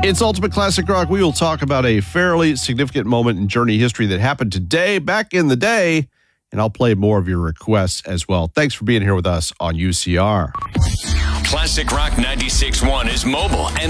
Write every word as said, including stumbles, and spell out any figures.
It's Ultimate Classic Rock. We will talk about a fairly significant moment in Journey history that happened today, back in the day, and I'll play more of your requests as well. Thanks for being here with us on U C R. Classic Rock ninety-six point one is mobile and